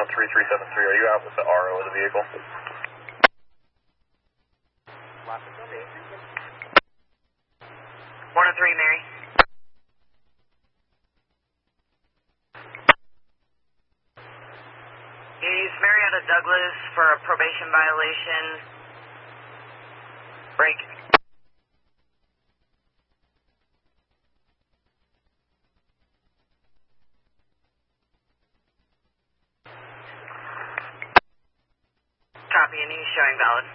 3373, are you out with the RO of the vehicle? 103, Mary. East Marietta Douglas for a probation violation. Break. Copy, and he's showing valid.